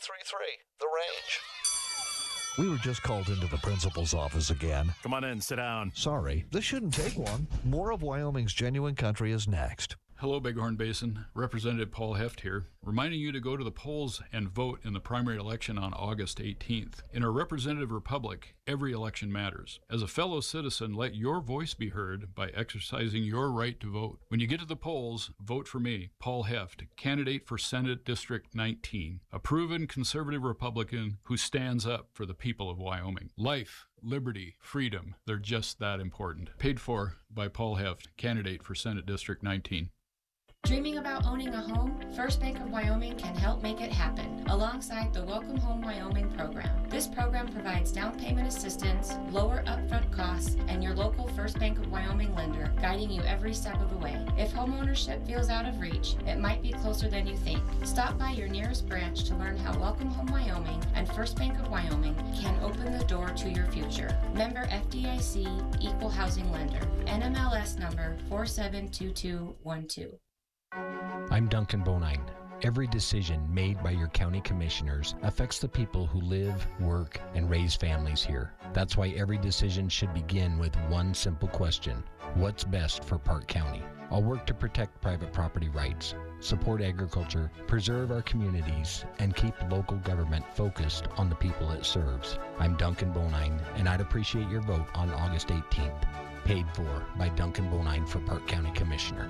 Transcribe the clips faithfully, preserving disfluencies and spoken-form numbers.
three three, The Range. We were just called into the principal's office again. Come on in, sit down. Sorry, this shouldn't take long. More of Wyoming's Genuine Country is next. Hello, Bighorn Basin. Representative Paul Heft here, reminding you to go to the polls and vote in the primary election on August eighteenth. In a representative republic, every election matters. As a fellow citizen, let your voice be heard by exercising your right to vote. When you get to the polls, vote for me, Paul Heft, candidate for Senate District nineteen, a proven conservative Republican who stands up for the people of Wyoming. Life, liberty, freedom, they're just that important. Paid for by Paul Heft, candidate for Senate District nineteen. Dreaming about owning a home? First Bank of Wyoming can help make it happen alongside the Welcome Home Wyoming program. This program provides down payment assistance, lower upfront costs, and your local First Bank of Wyoming lender guiding you every step of the way. If homeownership feels out of reach, it might be closer than you think. Stop by your nearest branch to learn how Welcome Home Wyoming and First Bank of Wyoming can open the door to your future. Member F D I C Equal Housing Lender. N M L S number four seven two two one two. I'm Duncan Bonine. Every decision made by your county commissioners affects the people who live, work, and raise families here. That's why every decision should begin with one simple question: what's best for Park County? I'll work to protect private property rights, support agriculture, preserve our communities, and keep local government focused on the people it serves. I'm Duncan Bonine, and I'd appreciate your vote on August eighteenth. Paid for by Duncan Bonine for Park County Commissioner.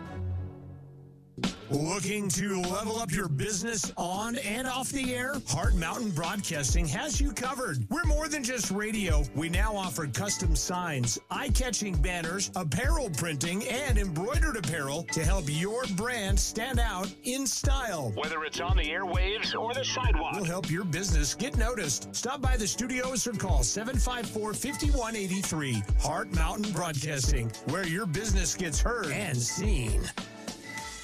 Looking to level up your business on and off the air? Heart Mountain Broadcasting has you covered. We're more than just radio. We now offer custom signs, eye-catching banners, apparel printing, and embroidered apparel to help your brand stand out in style. Whether it's on the airwaves or the sidewalk, we'll help your business get noticed. Stop by the studios or call seven five four, five one eight three. Heart Mountain Broadcasting, where your business gets heard and seen.